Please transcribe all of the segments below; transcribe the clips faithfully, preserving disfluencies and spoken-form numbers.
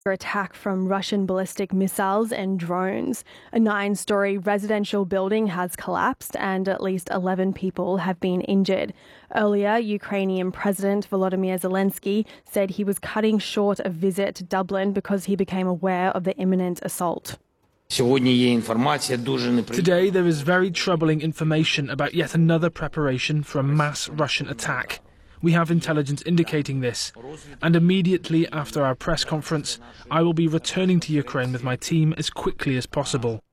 attack from Russian ballistic missiles and drones. A nine-storey residential building has collapsed and at least eleven people have been injured. Earlier, Ukrainian President Volodymyr Zelensky said he was cutting short a visit to Dublin because he became aware of the imminent assault. Today, there is very troubling information about yet another preparation for a mass Russian attack. We have intelligence indicating this, and immediately after our press conference, I will be returning to Ukraine with my team as quickly as possible.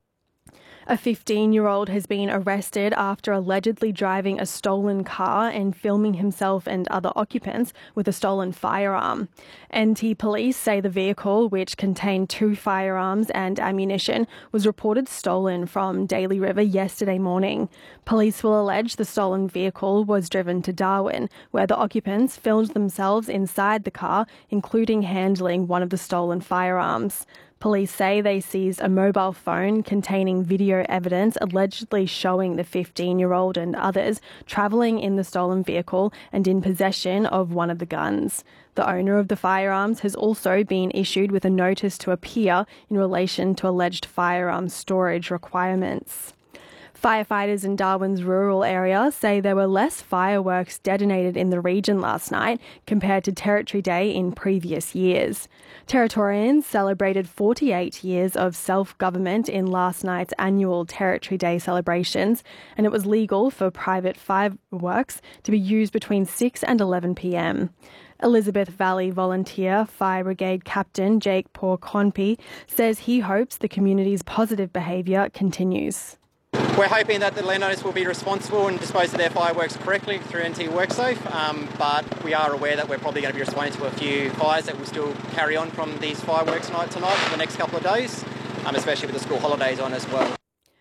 A fifteen-year-old has been arrested after allegedly driving a stolen car and filming himself and other occupants with a stolen firearm. N T police say the vehicle, which contained two firearms and ammunition, was reported stolen from Daly River yesterday morning. Police will allege the stolen vehicle was driven to Darwin, where the occupants filmed themselves inside the car, including handling one of the stolen firearms. Police say they seized a mobile phone containing video evidence allegedly showing the fifteen-year-old and others travelling in the stolen vehicle and in possession of one of the guns. The owner of the firearms has also been issued with a notice to appear in relation to alleged firearm storage requirements. Firefighters in Darwin's rural area say there were less fireworks detonated in the region last night compared to Territory Day in previous years. Territorians celebrated forty-eight years of self-government in last night's annual Territory Day celebrations, and it was legal for private fireworks to be used between six and eleven p m. Elizabeth Valley Volunteer Fire Brigade Captain Jake Porconpi says he hopes the community's positive behaviour continues. We're hoping that the landowners will be responsible and dispose of their fireworks correctly through N T WorkSafe, um, but we are aware that we're probably going to be responding to a few fires that will still carry on from these fireworks night to night for the next couple of days, um, especially with the school holidays on as well.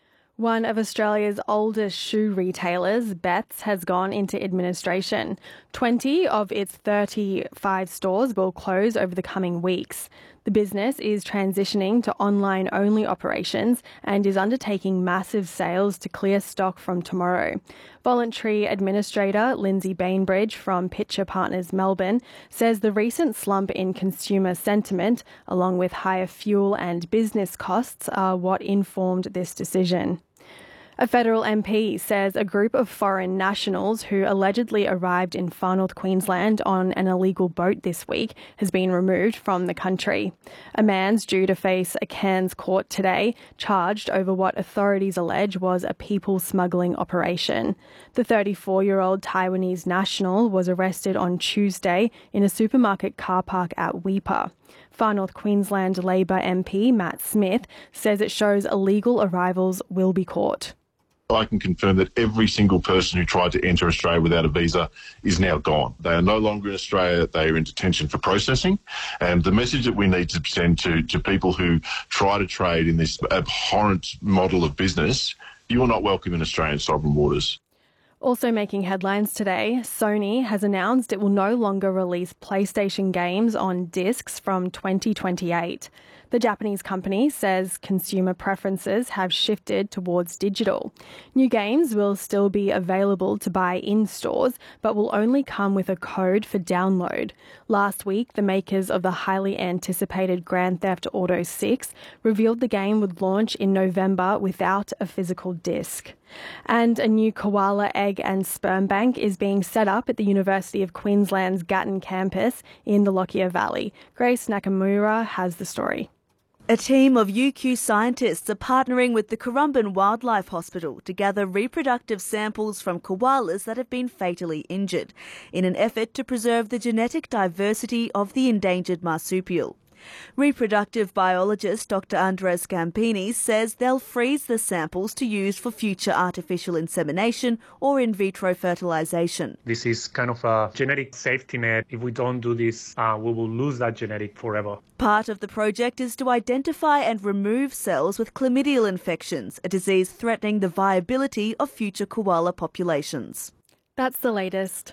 One of Australia's oldest shoe retailers, Betts, has gone into administration. twenty of its thirty-five stores will close over the coming weeks. The business is transitioning to online-only operations and is undertaking massive sales to clear stock from tomorrow. Voluntary Administrator Lindsay Bainbridge from Pitcher Partners Melbourne says the recent slump in consumer sentiment, along with higher fuel and business costs, are what informed this decision. A federal M P says a group of foreign nationals who allegedly arrived in Far North Queensland on an illegal boat this week has been removed from the country. A man's due to face a Cairns court today, charged over what authorities allege was a people smuggling operation. The thirty-four-year-old Taiwanese national was arrested on Tuesday in a supermarket car park at Weipa. Far North Queensland Labor M P Matt Smith says it shows illegal arrivals will be caught. I can confirm that every single person who tried to enter Australia without a visa is now gone. They are no longer in Australia. They are in detention for processing. And the message that we need to send to, to people who try to trade in this abhorrent model of business, you are not welcome in Australian sovereign waters. Also making headlines today, Sony has announced it will no longer release PlayStation games on discs from twenty twenty-eight. The Japanese company says consumer preferences have shifted towards digital. New games will still be available to buy in stores, but will only come with a code for download. Last week, the makers of the highly anticipated Grand Theft Auto six revealed the game would launch in November without a physical disc. And a new koala egg and sperm bank is being set up at the University of Queensland's Gatton campus in the Lockyer Valley. Grace Nakamura has the story. A team of U Q scientists are partnering with the Currumbin Wildlife Hospital to gather reproductive samples from koalas that have been fatally injured in an effort to preserve the genetic diversity of the endangered marsupial. Reproductive biologist Doctor Andres Campini says they'll freeze the samples to use for future artificial insemination or in vitro fertilization. This is kind of a genetic safety net. If we don't do this, uh, we will lose that genetic forever. Part of the project is to identify and remove cells with chlamydial infections, a disease threatening the viability of future koala populations. That's the latest.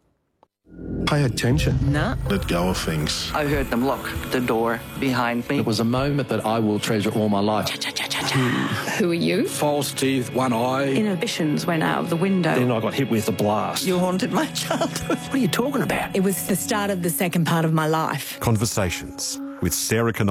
Pay attention. No. Let go of things. I heard them lock the door behind me. It was a moment that I will treasure all my life. Who are you? False teeth, one eye. Inhibitions went out of the window. Then I got hit with a blast. You haunted my childhood. What are you talking about? It was the start of the second part of my life. Conversations with Sarah Cannoli.